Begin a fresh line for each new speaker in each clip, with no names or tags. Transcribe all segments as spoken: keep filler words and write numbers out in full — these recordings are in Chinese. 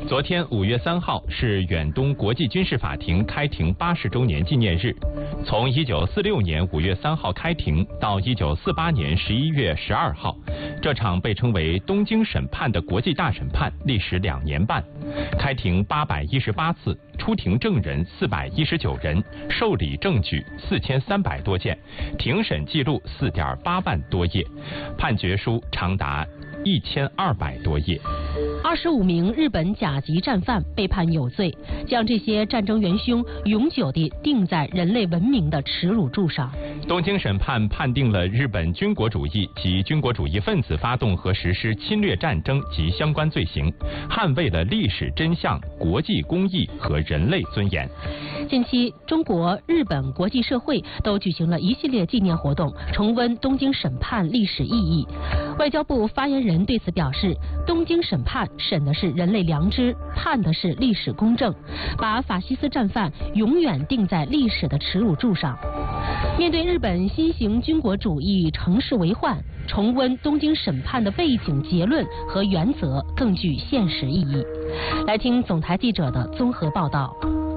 昨天五月三号是远东国际军事法庭开庭八十周年纪念日。从一九四六年五月三号开庭到一九四八年十一月十二号，这场被称为东京审判的国际大审判历时两年半，开庭八百一十八次，出庭证人四百一十九人，受理证据四千三百多件，庭审记录四点八万多页，判决书长达一千二百多页。
二十五名日本甲级战犯被判有罪，将这些战争元凶永久地钉在人类文明的耻辱柱上。
东京审判判定了日本军国主义及军国主义分子发动和实施侵略战争及相关罪行，捍卫了历史真相、国际公义和人类尊严。
近期，中国、日本、国际社会都举行了一系列纪念活动，重温东京审判历史意义。外交部发言人对此表示，东京审判审的是人类良知，判的是历史公正，把法西斯战犯永远钉在历史的耻辱柱上。面对日本新型军国主义乘势为患，重温东京审判的背景、结论和原则更具现实意义。来听总台记者的综合报道。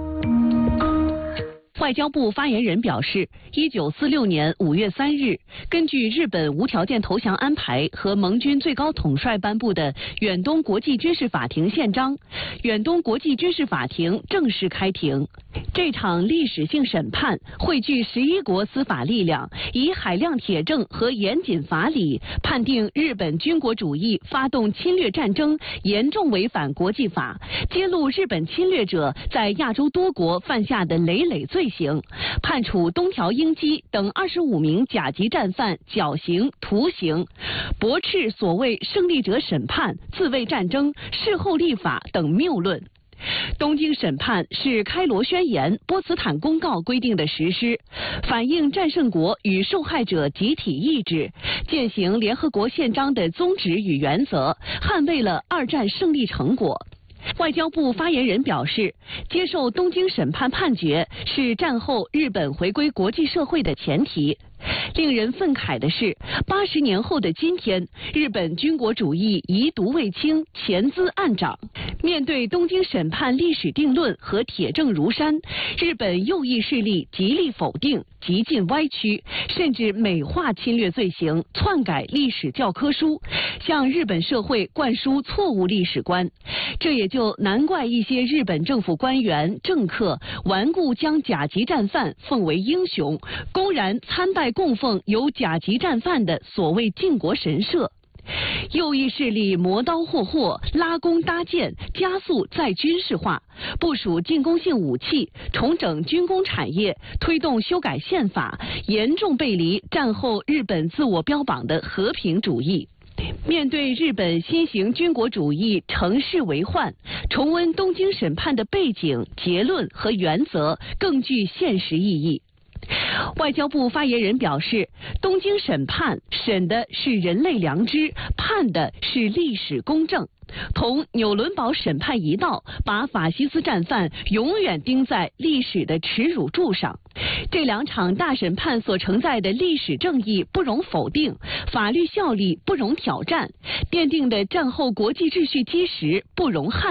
外交部发言人表示，一九四六年五月三日，根据日本无条件投降安排和盟军最高统帅颁布的远东国际军事法庭宪章，远东国际军事法庭正式开庭。这场历史性审判汇聚十一国司法力量，以海量铁证和严谨法理，判定日本军国主义发动侵略战争严重违反国际法，揭露日本侵略者在亚洲多国犯下的累累罪行，判处东条英机等二十五名甲级战犯绞刑、徒刑，驳斥所谓胜利者审判、自卫战争、事后立法等谬论。东京审判是开罗宣言、波茨坦公告规定的实施，反映战胜国与受害者集体意志，践行联合国宪章的宗旨与原则，捍卫了二战胜利成果。外交部发言人表示，接受东京审判判决是战后日本回归国际社会的前提。令人愤慨的是，八十年后的今天，日本军国主义遗毒未清，潜滋暗长。面对东京审判历史定论和铁证如山，日本右翼势力极力否定、极尽歪曲，甚至美化侵略罪行，篡改历史教科书，向日本社会灌输错误历史观。这也就难怪一些日本政府官员、政客顽固将甲级战犯奉为英雄，公然参拜供奉有甲级战犯的所谓靖国神社。右翼势力磨刀霍霍，拉弓搭箭，加速再军事化，部署进攻性武器，重整军工产业，推动修改宪法，严重背离战后日本自我标榜的和平主义。面对日本新型军国主义乘势为患，重温东京审判的背景、结论和原则更具现实意义。外交部发言人表示，东京审判审的是人类良知，判的是历史公正，同纽伦堡审判一道，把法西斯战犯永远钉在历史的耻辱柱上。这两场大审判所承载的历史正义不容否定，法律效力不容挑战，奠定的战后国际秩序基石不容撼